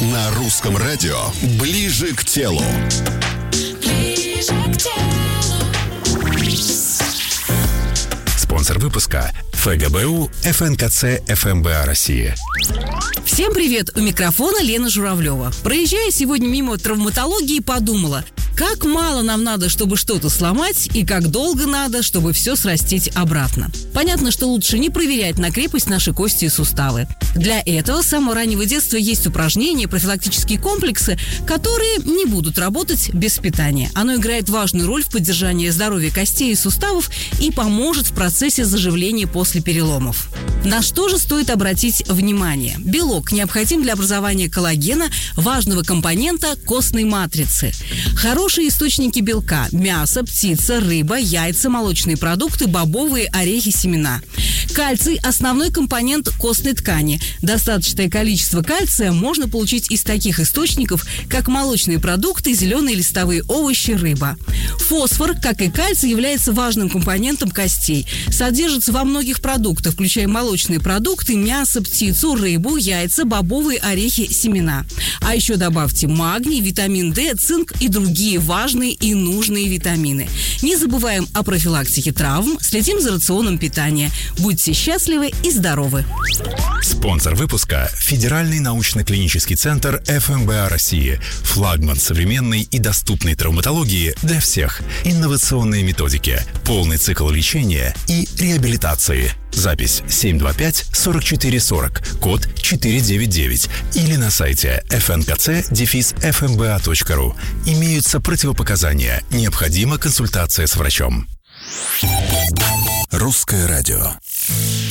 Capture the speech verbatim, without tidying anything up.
На русском радио «Ближе к телу». Ближе к телу. Спонсор выпуска ФГБУ ФНКЦ ФМБА России. Всем привет! У микрофона Лена Журавлева. Проезжая сегодня мимо травматологии, подумала, как мало нам надо, чтобы что-то сломать, и как долго надо, чтобы все срастить обратно. Понятно, что лучше не проверять на крепость наши кости и суставы. Для этого с самого раннего детства есть упражнения, профилактические комплексы, которые не будут работать без питания. Оно играет важную роль в поддержании здоровья костей и суставов и поможет в процессе заживления после переломов. На что же стоит обратить внимание? Белок необходим для образования коллагена, важного компонента костной матрицы. Хорошие источники белка – мясо, птица, рыба, яйца, молочные продукты, бобовые, орехи, семена. Кальций – основной компонент костной ткани. Достаточное количество кальция можно получить из таких источников, как молочные продукты, зеленые листовые овощи, рыба. Фосфор, как и кальций, является важным компонентом костей. Содержится во многих продуктах, включая молочные продукты, мясо, птицу, рыбу, яйца, бобовые, орехи, семена. А еще добавьте магний, витамин D, цинк и другие важные и нужные витамины. Не забываем о профилактике травм, следим за рационом питания. Будьте счастливы и здоровы! Спонсор выпуска – Федеральный научно-клинический центр ФМБА России. Флагман современной и доступной травматологии для всех. Инновационные методики, полный цикл лечения и реабилитации. Запись семь два пять сорок четыре сорок, код четыре девять девять или на сайте эф эн ка цэ эф эм бэ а точка ру. Имеются противопоказания. Необходима консультация с врачом. Русское радио.